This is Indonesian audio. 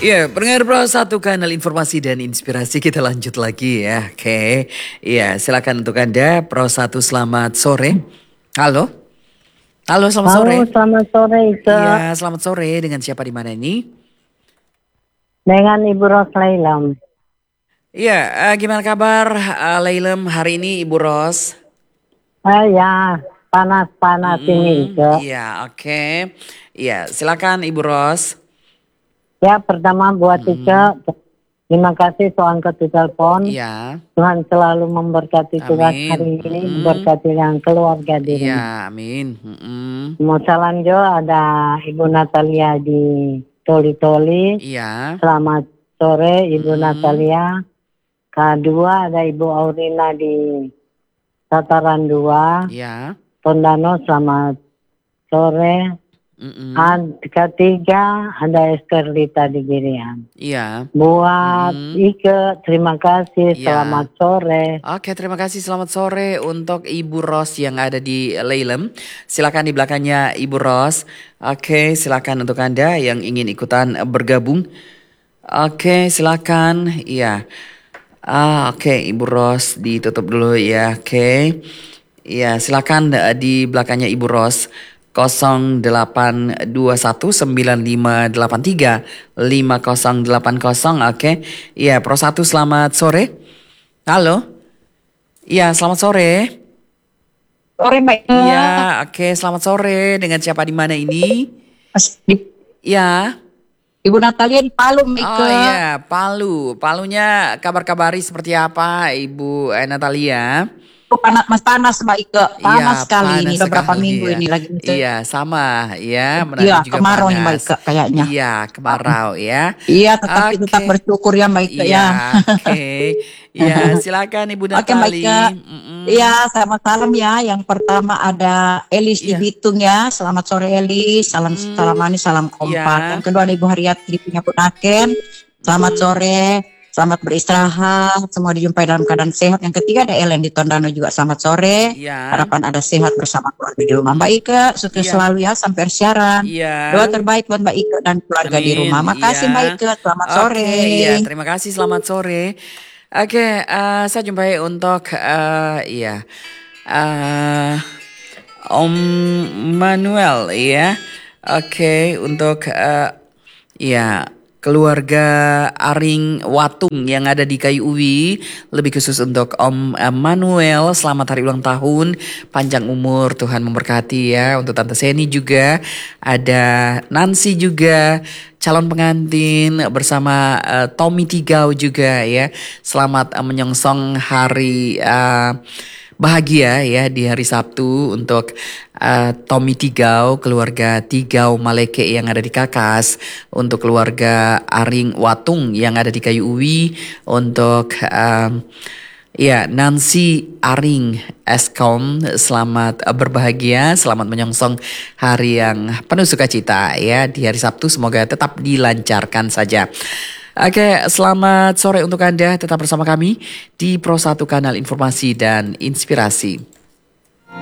Iya, pendengar Pro Satu Kanal Informasi dan Inspirasi, kita lanjut lagi ya. Oke, iya silakan untuk Anda Pro Satu, selamat sore. Halo, halo selamat sore. Halo, selamat sore Ike. Iya, selamat sore. Dengan siapa di mana ini? Dengan Ibu Ros Lailam. Iya, gimana kabar Lailem hari ini Ibu Ros? Ya, panas-panas ini Ike. Iya, oke. Iya, silakan Ibu Ros. Ya, pertama buat Ike, terima kasih soal ke telepon. Iya. Tuhan selalu memberkati kita Amin. hari ini, memberkati yang keluarga di rumah. Iya, amin. Mau salam jo ada Ibu Natalia di Toli-Toli. Iya. Selamat sore Ibu Natalia. Kedua ada Ibu Aurina di Tataran 2. Iya. Tondano, selamat sore. Ketiga ada Esterlita di Girian. Iya. Buat Ike, terima kasih. Iya. Selamat sore. Oke, terima kasih. Selamat sore untuk Ibu Ros yang ada di Lailem. Silakan di belakangnya Ibu Ros. Oke, silakan untuk Anda yang ingin ikutan bergabung. Oke, silakan. Iya. Oke, Ibu Ros ditutup dulu ya. Oke. Iya, silakan di belakangnya Ibu Ros. 082195835080. Oke. Iya, Pro 1 selamat sore. Halo. Iya, selamat sore. Sore Mbak. Iya, oke, selamat sore. Dengan siapa di mana ini? Iya. Ibu Natalia di Palu, Mbak. Oh iya, Palu. Palunya kabar-kabari seperti apa, Ibu Natalia? Panas Mbak Ike, panas sekali ini beberapa minggu ya. ini lagi. Iya, sama ya. Iya, kemarau nih Mbak Ike kayaknya. Iya, kemarau ya. Iya, tetap bersyukur ya Mbak Ike ya. Oke. Iya, silakan Ibu Natalia. Oke Mbak Ike. Iya, selamat malam ya. Yang pertama ada Elis di Bitung ya. Selamat sore Elis. Salam manis, salam kompak. Yang kedua ada Ibu Haryati di Punyakunaken. Selamat sore. Selamat beristirahat, semua dijumpai dalam keadaan sehat. Yang ketiga ada Ellen di Tondano juga, selamat sore. Harapan ada sehat bersama keluarga di rumah. Mbak Ike, sukses selalu ya sampai siaran. Doa terbaik buat Mbak Ike dan keluarga di rumah. Makasih Mbak Ike, selamat sore. Iya, terima kasih, selamat sore. Oke, saya jumpai untuk Om Manuel ya. Oke, untuk keluarga Aring Watung yang ada di Kayu Uwi, lebih khusus untuk Om Manuel, selamat hari ulang tahun, panjang umur, Tuhan memberkati ya. Untuk Tante Seni juga, ada Nancy juga, calon pengantin bersama Tommy Tigau juga ya. Selamat menyongsong hari bahagia ya di hari Sabtu untuk Tommy Tigau, keluarga Tigau Maleke yang ada di Kakas, untuk keluarga Aring Watung yang ada di Kayu Uwi, untuk Nancy Aring Eskom, selamat berbahagia, selamat menyongsong hari yang penuh sukacita ya di hari Sabtu, semoga tetap dilancarkan saja. Oke, selamat sore untuk Anda, tetap bersama kami di Pro 1 Kanal Informasi dan Inspirasi.